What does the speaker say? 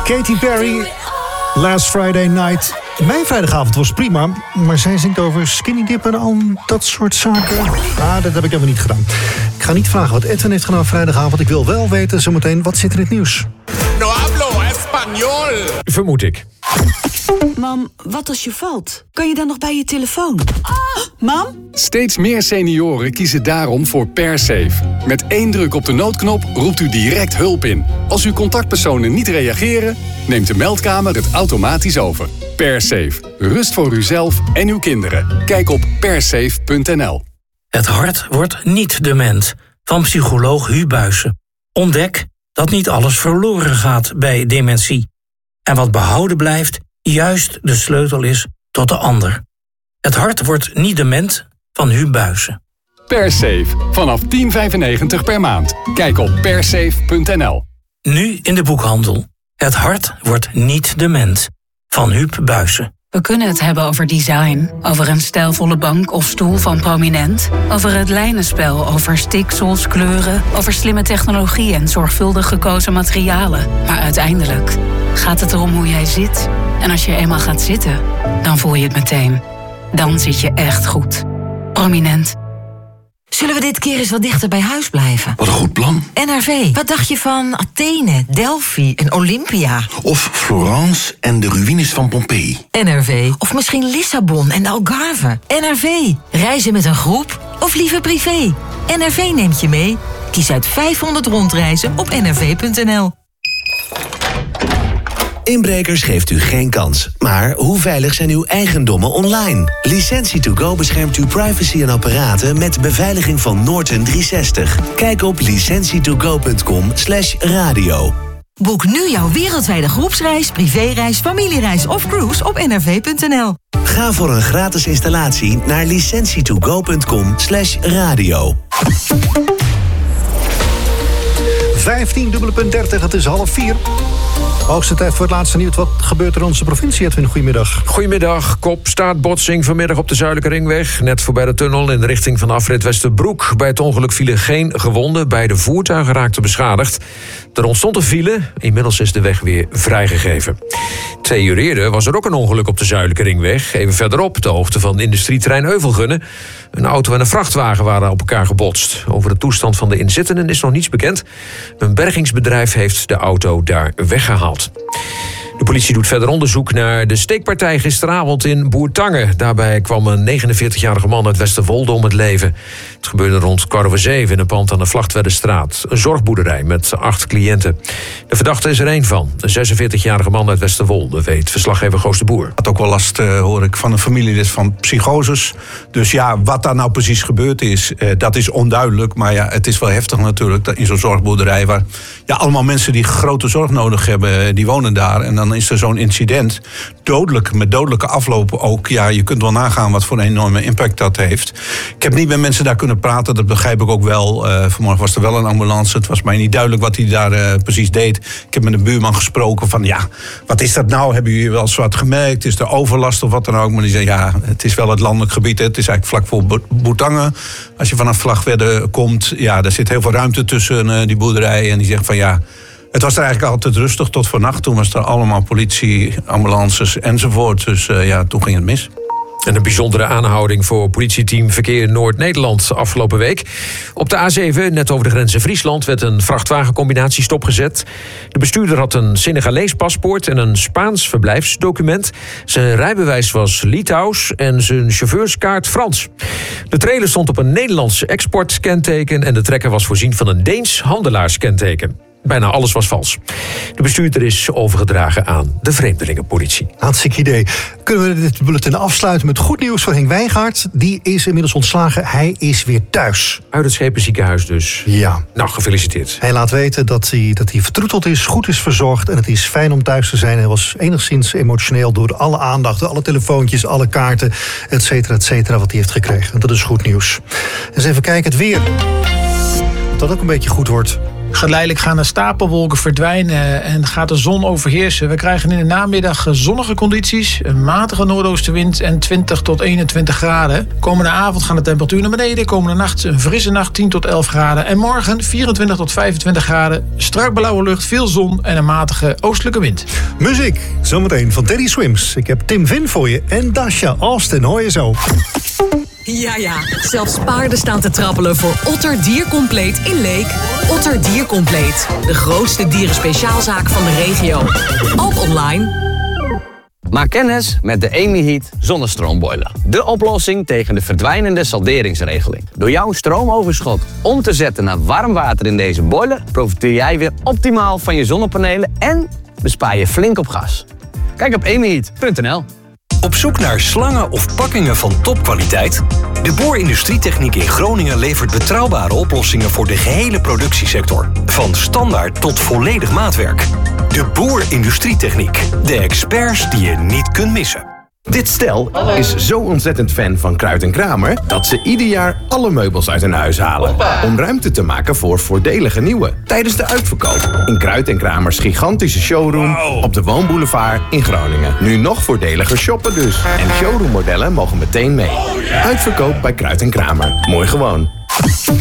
Katy Perry, Last Friday Night. Mijn vrijdagavond was prima, maar zij zingt over skinny dip en al dat soort zaken. Dat heb ik helemaal niet gedaan. Ik ga niet vragen wat Edwin heeft gedaan vrijdagavond. Ik wil wel weten zometeen, wat zit er in het nieuws? No hablo español. Vermoed ik. Mam, wat als je valt? Kan je dan nog bij je telefoon? Mam? Steeds meer senioren kiezen daarom voor PerSafe. Met 1 druk op de noodknop roept u direct hulp in. Als uw contactpersonen niet reageren, neemt de meldkamer het automatisch over. PerSafe. Rust voor uzelf en uw kinderen. Kijk op persafe.nl. Het hart wordt niet dement. Van psycholoog Hu Buijsen. Ontdek dat niet alles verloren gaat bij dementie. En wat behouden blijft, juist de sleutel is tot de ander. Het hart wordt niet dement van Hu Buijsen. PerSafe. Vanaf €10,95 per maand. Kijk op persafe.nl. Nu in de boekhandel. Het hart wordt niet dement van Huub Buijsen. We kunnen het hebben over design, over een stijlvolle bank of stoel van Prominent, over het lijnenspel, over stiksels, kleuren, over slimme technologie en zorgvuldig gekozen materialen. Maar uiteindelijk gaat het erom hoe jij zit. En als je eenmaal gaat zitten, dan voel je het meteen. Dan zit je echt goed. Prominent. Zullen we dit keer eens wat dichter bij huis blijven? Wat een goed plan. NRV, wat dacht je van Athene, Delphi en Olympia? Of Florence en de ruïnes van Pompeii. NRV, of misschien Lissabon en de Algarve. NRV, reizen met een groep of liever privé? NRV neemt je mee. Kies uit 500 rondreizen op nrv.nl. Inbrekers geeft u geen kans. Maar hoe veilig zijn uw eigendommen online? Licentie2Go beschermt uw privacy en apparaten met beveiliging van Norton 360. Kijk op licentietogo.com/radio. Boek nu jouw wereldwijde groepsreis, privéreis, familiereis of cruise op nrv.nl. Ga voor een gratis installatie naar licentietogo.com/radio. 15:30, het is 3:30. Hoogste tijd voor het laatste nieuws. Wat gebeurt er in onze provincie, Edwin? Goedemiddag. Goedemiddag. Kop staat botsing vanmiddag op de Zuidelijke Ringweg. Net voorbij de tunnel in de richting van de afrit Westerbroek. Bij het ongeluk vielen geen gewonden. Beide voertuigen raakten beschadigd. Er ontstond een file. Inmiddels is de weg weer vrijgegeven. 2 uur eerder was er ook een ongeluk op de Zuidelijke Ringweg. Even verderop, de hoogte van industrieterrein Euvelgunnen. Een auto en een vrachtwagen waren op elkaar gebotst. Over de toestand van de inzittenden is nog niets bekend. Een bergingsbedrijf heeft de auto daar weggehaald. De politie doet verder onderzoek naar de steekpartij gisteravond in Bourtange. Daarbij kwam een 49-jarige man uit Westerwolde om het leven. Het gebeurde rond 7:15 in een pand aan de Vlachtweddenstraat. Een zorgboerderij met 8 cliënten. De verdachte is er één van. Een 46-jarige man uit Westerwolde, weet verslaggever Goos de Boer. Had ook wel last, hoor ik, van een familielid van psychoses. Dus ja, wat daar nou precies gebeurd is, dat is onduidelijk. Maar ja, het is wel heftig natuurlijk, in zo'n zorgboerderij waar ja, allemaal mensen die grote zorg nodig hebben, die wonen daar. En dan is er zo'n incident, dodelijk, met dodelijke afloop ook. Ja, je kunt wel nagaan wat voor een enorme impact dat heeft. Ik heb niet met mensen daar kunnen praten, dat begrijp ik ook wel. Vanmorgen was er wel een ambulance, het was mij niet duidelijk wat hij daar precies deed. Ik heb met een buurman gesproken van, ja, wat is dat nou? Hebben jullie wel eens wat gemerkt? Is er overlast of wat dan ook? Maar die zei, ja, het is wel het landelijk gebied. Hè. Het is eigenlijk vlak voor Bourtange. Als je vanaf Vlachtwedde komt, ja, daar zit heel veel ruimte tussen die boerderijen. En die zegt van, ja, het was er eigenlijk altijd rustig tot vannacht. Toen was er allemaal politie, ambulances enzovoort. Dus ja, toen ging het mis. En een bijzondere aanhouding voor politieteam Verkeer Noord-Nederland afgelopen week. Op de A7, net over de grens in Friesland, werd een vrachtwagencombinatie stopgezet. De bestuurder had een Senegalees paspoort en een Spaans verblijfsdocument. Zijn rijbewijs was Litouws en zijn chauffeurskaart Frans. De trailer stond op een Nederlands exportkenteken en de trekker was voorzien van een Deens handelaarskenteken. Bijna alles was vals. De bestuurder is overgedragen aan de vreemdelingenpolitie. Hartstikke idee. Kunnen we dit bulletin afsluiten met goed nieuws voor Henk Wijngaard? Die is inmiddels ontslagen. Hij is weer thuis. Uit het Schepenziekenhuis dus. Ja. Nou, gefeliciteerd. Hij laat weten dat hij vertroeteld is, goed is verzorgd. En het is fijn om thuis te zijn. Hij was enigszins emotioneel door alle aandacht, door alle telefoontjes, alle kaarten, et cetera, wat hij heeft gekregen. Dat is goed nieuws. Eens even kijken, het weer. Dat ook een beetje goed wordt. Geleidelijk gaan de stapelwolken verdwijnen en gaat de zon overheersen. We krijgen in de namiddag zonnige condities, een matige noordoostenwind en 20 tot 21 graden. Komende avond gaan de temperaturen naar beneden. Komende nacht een frisse nacht, 10 tot 11 graden. En morgen 24 tot 25 graden. Strak blauwe lucht, veel zon en een matige oostelijke wind. Muziek, zometeen van Teddy Swims. Ik heb Tim Vin voor je en Dasha Austin, hoor je zo. Ja, zelfs paarden staan te trappelen voor Otter Diercompleet in Leek. Otter Diercompleet, de grootste dierenspeciaalzaak van de regio. Ook online. Maak kennis met de Emi-Heat zonnestroomboiler. De oplossing tegen de verdwijnende salderingsregeling. Door jouw stroomoverschot om te zetten naar warm water in deze boiler, profiteer jij weer optimaal van je zonnepanelen en bespaar je flink op gas. Kijk op emiheat.nl. Op zoek naar slangen of pakkingen van topkwaliteit? De Boer Industrietechniek in Groningen levert betrouwbare oplossingen voor de gehele productiesector. Van standaard tot volledig maatwerk. De Boer Industrietechniek. De experts die je niet kunt missen. Dit stel is zo ontzettend fan van Kruid en Kramer dat ze ieder jaar alle meubels uit hun huis halen. Om ruimte te maken voor voordelige nieuwe. Tijdens de uitverkoop in Kruid en Kramers gigantische showroom op de Woonboulevard in Groningen. Nu nog voordeliger shoppen dus. En showroommodellen mogen meteen mee. Uitverkoop bij Kruid en Kramer. Mooi gewoon.